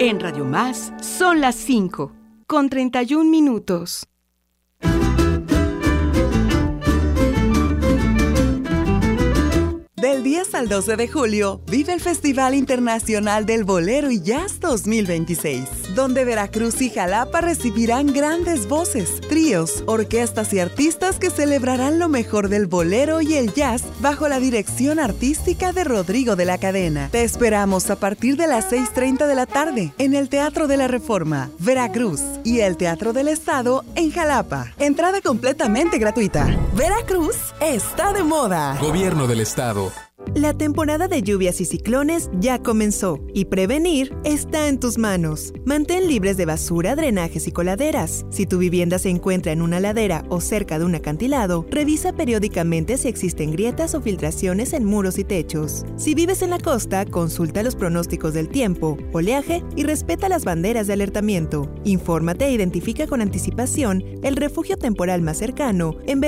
En Radio Más son las 5:31. Del 10 al 12 de julio, vive el Festival Internacional del Bolero y Jazz 2026, donde Veracruz y Jalapa recibirán grandes voces, tríos, orquestas y artistas que celebrarán lo mejor del bolero y el jazz bajo la dirección artística de Rodrigo de la Cadena. Te esperamos a partir de las 6:30 de la tarde en el Teatro de la Reforma, Veracruz, y el Teatro del Estado en Jalapa. Entrada completamente gratuita. Veracruz está de moda. Gobierno del Estado. La temporada de lluvias y ciclones ya comenzó y prevenir está en tus manos. Mantén libres de basura, drenajes y coladeras. Si tu vivienda se encuentra en una ladera o cerca de un acantilado, revisa periódicamente si existen grietas o filtraciones en muros y techos. Si vives en la costa, consulta los pronósticos del tiempo, oleaje y respeta las banderas de alertamiento. Infórmate e identifica con anticipación el refugio temporal más cercano en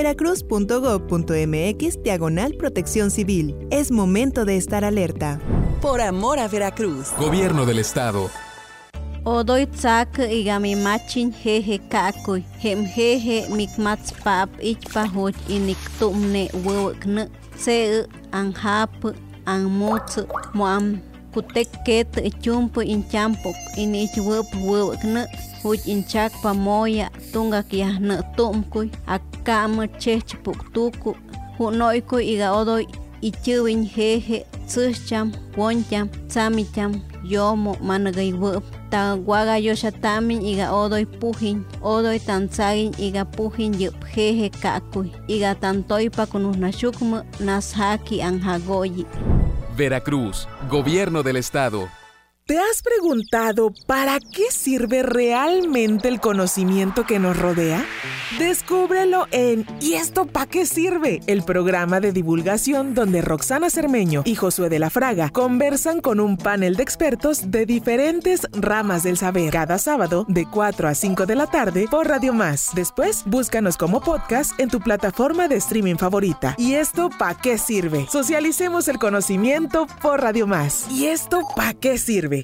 veracruz.gov.mx/protección civil. Es momento de estar alerta. Por amor a Veracruz. Gobierno del Estado. Odoy tsak igami machin jeje kakoy hem jeje mikmats pap ichpahoch iniktumne wewkne se anhap anmutz moam kutekket chumpo inchampok inichwup wewkne huch inchak pamoya tungak yahne tumkuy akam chechpuktuku hunoykoy iga odoy ichuwin jeje tsucham woncham tsamicham yomo managay ta waga yoshatamin iga odoy pujin odoy tanzagin iga pujin yup jeje kakuy iga tantoypa kunusnashukmu nashaki anjagoyi. Veracruz, Gobierno del Estado. ¿Te has preguntado para qué sirve realmente el conocimiento que nos rodea? Descúbrelo en ¿Y esto para qué sirve? El programa de divulgación donde Roxana Cermeño y Josué de la Fraga conversan con un panel de expertos de diferentes ramas del saber. Cada sábado de 4 a 5 de la tarde por Radio Más. Después, búscanos como podcast en tu plataforma de streaming favorita. ¿Y esto para qué sirve? Socialicemos el conocimiento por Radio Más. ¿Y esto para qué sirve?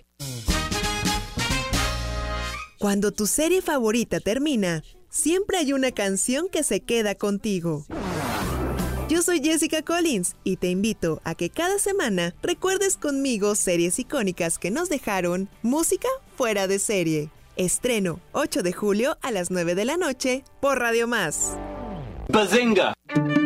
Cuando tu serie favorita termina, siempre hay una canción que se queda contigo. Yo soy Jessica Collins y te invito a que cada semana recuerdes conmigo series icónicas que nos dejaron música fuera de serie. Estreno 8 de julio a las 9 de la noche por Radio Más. ¡Bazinga!